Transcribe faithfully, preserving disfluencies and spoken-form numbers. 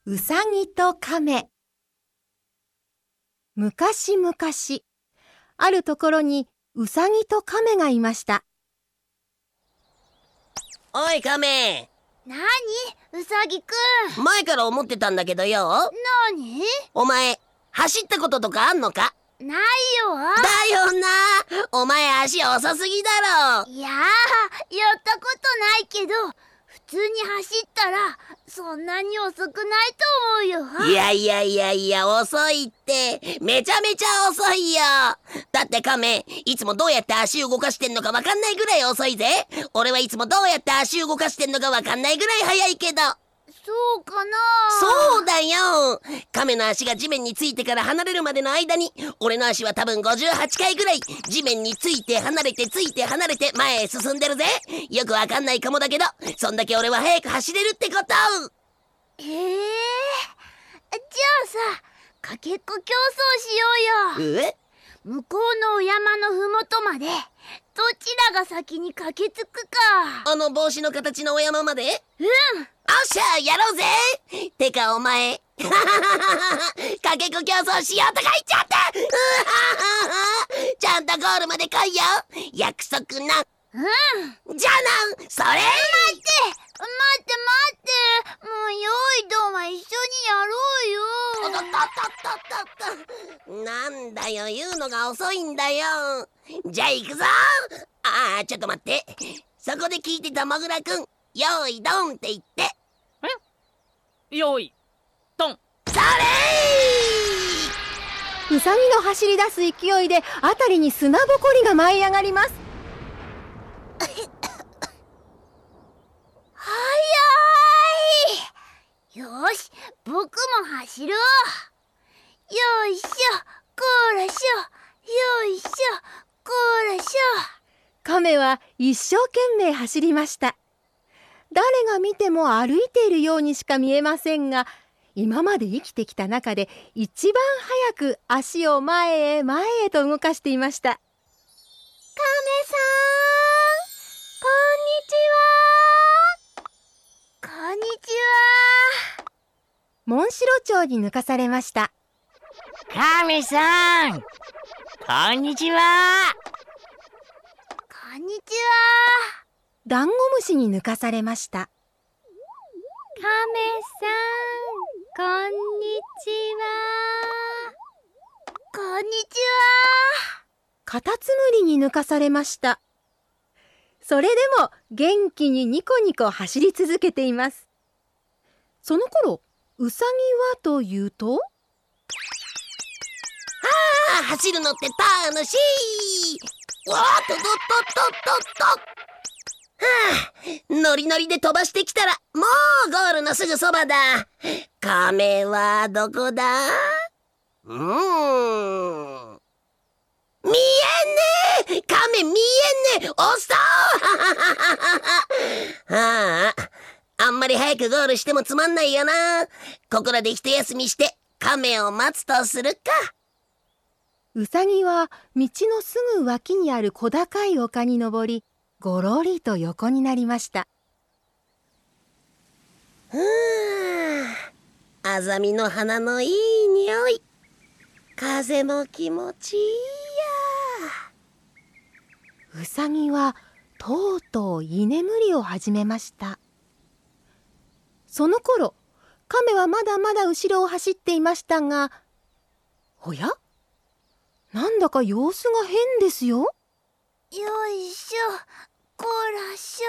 うさぎとカメ。むかしむかし、あるところにうさぎとカメがいました。 おいカメ。 なにうさぎくん。 前から思ってたんだけどよ。 なに？ お前走ったこととかあんのか？ ないよ。 だよな。お前足遅すぎだろ。 いやー、やったことないけど、普通に走ったらそんなに遅くないと思うよ。 いやいやいやいや、遅いってめちゃめちゃ遅いよ。だってカメ、いつもどうやって足動かしてんのかわかんないぐらい遅いぜ。俺はいつもどうやって足動かしてんのかわかんないぐらい速いけど。 そうかな。 そうだよ。カメの足が地面についてから離れるまでの間に、俺の足は多分ごじゅうはちかいぐらい地面について離れてついて離れて前へ進んでるぜ。よくわかんないかもだけど、そんだけ俺は速く走れるってこと。 へえ。じゃあさ、かけっこ競争しようよ。 え？向こうのお山のふもとまでどちらが先に駆けつくか。 あの帽子の形のお山まで？ うん。 おっしゃやろうぜ。てかお前かけっこ競争しようとか言っちゃったちゃんとゴールまで来いよ。約束な。 うん。 じゃあな、それ。 待って待って待って、もうよいどんは一緒にやろうよ。 ととととととなんだよ、言うのが遅いんだよ。じゃあ行くぞ。ああ、ちょっと待って。そこで聞いてたもぐらくん、よーいドンって言って。 え？よーいドン。 それー。うさぎの走り出す勢いであたりに砂ぼこりが舞い上がります。 早い。よし、僕も走ろう。よいしょ、こーらしょ。よいしょ、こーらしょ。 カメは一生懸命走りました。誰が見ても歩いているようにしか見えませんが、今まで生きてきた中で一番早く足を前へ前へと動かしていました。カメさん、こんにちは。 こんにちは。 モンシロチョウに抜かされました。 カメさん、こんにちは。 こんにちは。 ダンゴムシに抜かされました。 カメさん、こんにちは。こんにちは。 カタツムリに抜かされました。それでも元気にニコニコ走り続けています。その頃、ウサギはというと、 ああ、走るのって楽しい。わーっとっとっとっとっと。はあ、ノリノリで飛ばしてきたらもうゴールのすぐそばだ。カメはどこだ？うーん。見えんねえ。カメ見えんねえ。おっそーああ、あんまり早くゴールしてもつまんないよな。ここらで一休みしてカメを待つとするか。 ウサギは道のすぐ脇にある小高い丘に登り、ごろりと横になりました。 ふぅ、アザミの花のいい匂い。風も気持ちいいや。ウサギはとうとう居眠りを始めました。その頃、カメはまだまだ後ろを走っていましたが、おや？なんだか様子が変ですよ。 よいしょ、こらし